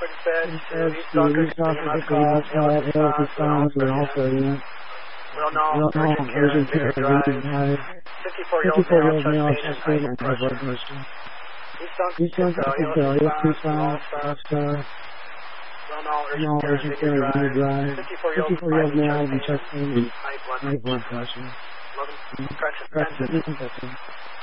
He says to East Officer call, AOP phones, but also unit. Well, no, Urgent care, lead have 54-year-old male, chest pain and high blood pressure. East Officer, AOP phones, no, urgent care, lead drive 54-year-old male, chest pain and high blood pressure. Correction. Correction.